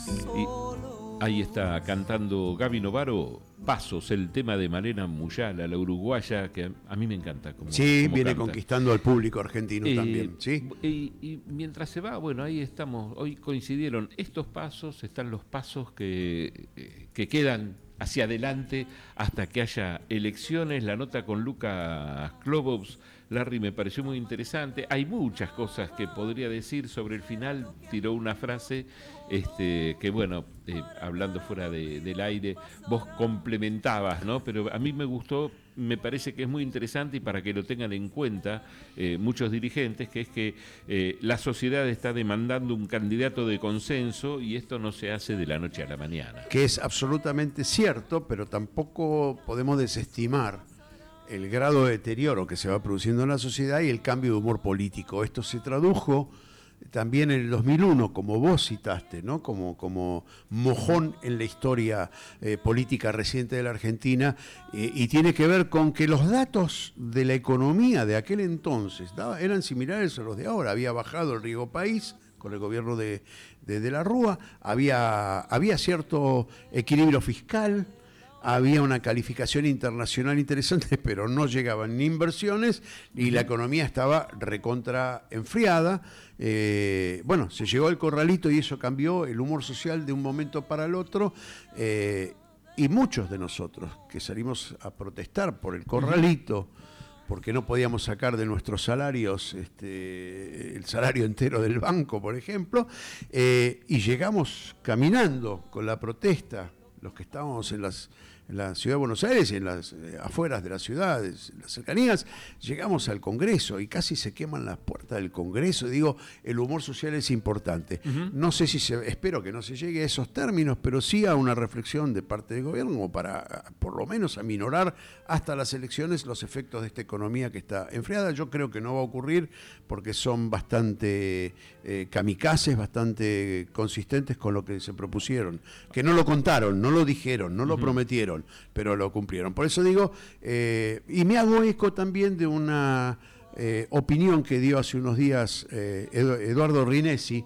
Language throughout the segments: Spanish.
Y ahí está cantando Gaby Novaro, Pasos, el tema de Malena Muyala, la uruguaya, que a mí me encanta. Sí, como viene canta. Conquistando al público argentino también, ¿sí? Y mientras se va, bueno, ahí estamos, hoy coincidieron estos pasos, están los pasos que quedan hacia adelante hasta que haya elecciones. La nota con Lucas Klobos, Larry, me pareció muy interesante. Hay muchas cosas que podría decir sobre el final. Tiró una frase que, bueno, hablando fuera del aire, vos complementabas, ¿no? Pero a mí me gustó, me parece que es muy interesante y para que lo tengan en cuenta muchos dirigentes, que es que la sociedad está demandando un candidato de consenso y esto no se hace de la noche a la mañana. Que es absolutamente cierto, pero tampoco podemos desestimar el grado de deterioro que se va produciendo en la sociedad y el cambio de humor político. Esto se tradujo también en el 2001, como vos citaste, ¿no? Como mojón en la historia política reciente de la Argentina, y tiene que ver con que los datos de la economía de aquel entonces eran similares a los de ahora. Había bajado el riego país con el gobierno de la Rúa, había cierto equilibrio fiscal, había una calificación internacional interesante, pero no llegaban ni inversiones y la economía estaba recontra enfriada. Bueno, se llegó al corralito y eso cambió el humor social de un momento para el otro. Y muchos de nosotros que salimos a protestar por el corralito, porque no podíamos sacar de nuestros salarios el salario entero del banco, por ejemplo, y llegamos caminando con la protesta, los que estábamos en la ciudad de Buenos Aires y en las afueras de las ciudades, en las cercanías, llegamos al Congreso y casi se queman las puertas del Congreso. Digo, el humor social es importante. No sé si espero que no se llegue a esos términos, pero sí a una reflexión de parte del gobierno como para, por lo menos, aminorar hasta las elecciones los efectos de esta economía que está enfriada. Yo creo que no va a ocurrir porque son bastante kamikazes, bastante consistentes con lo que se propusieron, que no lo contaron, no lo dijeron, no lo prometieron, pero lo cumplieron. Por eso digo, y me hago eco también de una opinión que dio hace unos días Eduardo Rinesi,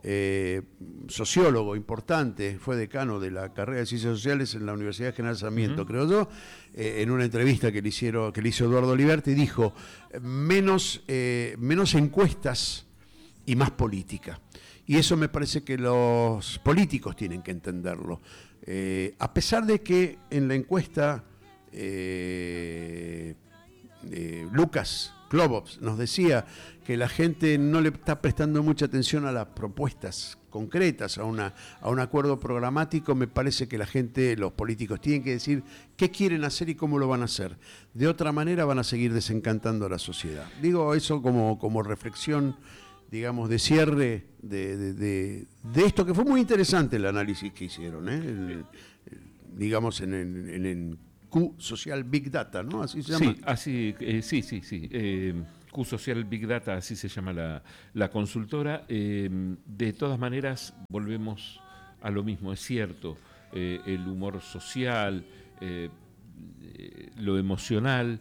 sociólogo importante, fue decano de la carrera de Ciencias Sociales en la Universidad General Sarmiento, creo yo, en una entrevista que le hizo Eduardo Liberti, dijo, menos encuestas y más política. Y eso me parece que los políticos tienen que entenderlo. A pesar de que en la encuesta Lucas Klobos nos decía que la gente no le está prestando mucha atención a las propuestas concretas, a un acuerdo programático, me parece que la gente, los políticos, tienen que decir qué quieren hacer y cómo lo van a hacer. De otra manera van a seguir desencantando a la sociedad. Digo eso como reflexión, digamos, de cierre de esto, que fue muy interesante el análisis que hicieron, digamos, en el Q Social Big Data, ¿no? Así se llama. Sí, sí. Q Social Big Data, así se llama la consultora. De todas maneras, volvemos a lo mismo, es cierto, el humor social, lo emocional,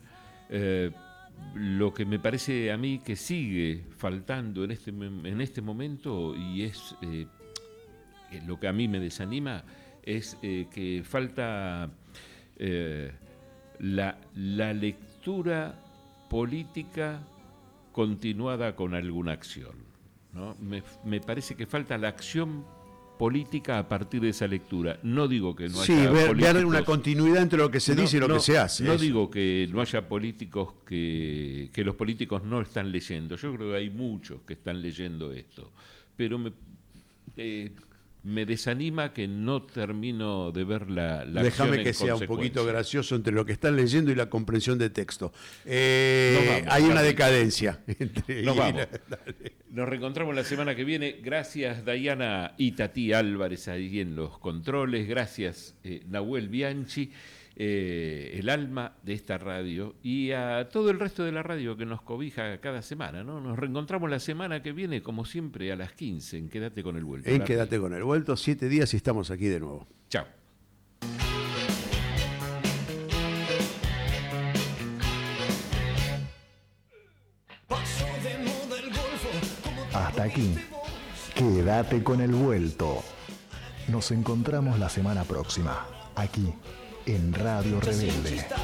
lo que me parece a mí que sigue faltando en este momento, y es lo que a mí me desanima, es que falta la lectura política continuada con alguna acción, ¿no? Me parece que falta la acción política a partir de esa lectura. No digo que no haya ver una continuidad entre lo que se dice y lo que se hace. No digo que no haya políticos, que los políticos no están leyendo. Yo creo que hay muchos que están leyendo esto. Pero me desanima que no termino de ver la Déjame que sea un poquito gracioso entre lo que están leyendo y la comprensión de texto. Hay una decadencia. Nos vamos. Nos reencontramos la semana que viene. Gracias, Dayana Itatí Álvarez, ahí en los controles. Gracias, Nahuel Bianchi, el alma de esta radio, y a todo el resto de la radio que nos cobija cada semana, ¿no? Nos reencontramos la semana que viene, como siempre, a las 15 en Quédate con el Vuelto. Quédate con el Vuelto, 7 días y estamos aquí de nuevo. Chao. Hasta aquí. Quédate con el Vuelto. Nos encontramos la semana próxima, aquí, en Radio Rebelde.